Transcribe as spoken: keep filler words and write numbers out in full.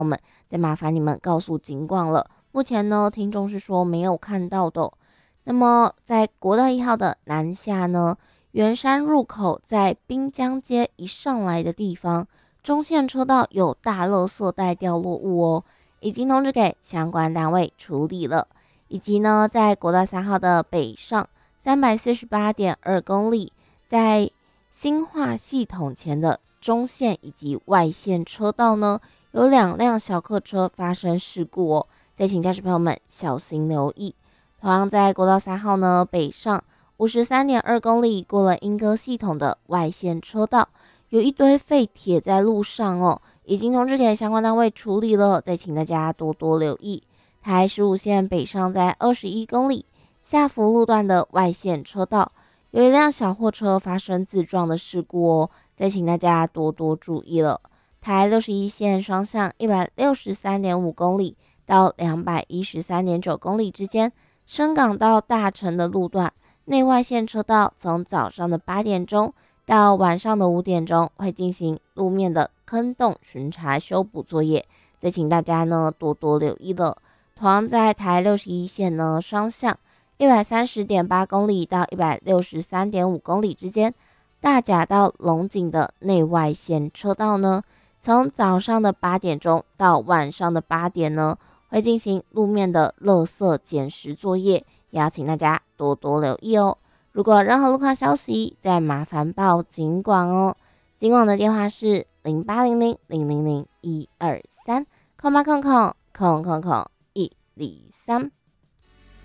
再麻烦你们告诉警广了。目前呢，听众是说没有看到的哦。那么在国道一号的南下呢，圆山入口在滨江街一上来的地方，中线车道有大垃圾袋掉落物哦，已经通知给相关单位处理了。以及呢，在国道三号的北上三百四十八点二公里，在新化系统前的中线以及外线车道呢，有两辆小客车发生事故哦，再请驾驶朋友们小心留意。同样在国道三号呢，北上五十三点二公里，过了莺歌系统的外线车道，有一堆废铁在路上哦，已经通知给相关单位处理了，再请大家多多留意。台十五线北上在二十一公里，下福路段的外线车道，有一辆小货车发生自撞的事故哦，再请大家多多注意了。台六十一线双向一百六十三点五公里到两百一十三点九公里之间，深港到大城的路段，内外线车道从早上的八点钟到晚上的五点钟会进行路面的坑洞巡查修补作业，再请大家呢多多留意了。同样在台六十一线呢，双向一百三十点八公里到一百六十三点五公里之间，大甲到龙井的内外线车道呢，从早上的八点钟到晚上的八点呢，会进行路面的垃圾捡拾作业，也要请大家多多留意哦。如果有任何路况消息，再麻烦报警广哦。警广的电话是零八零零零零零一二三，空八空空空空空一二三。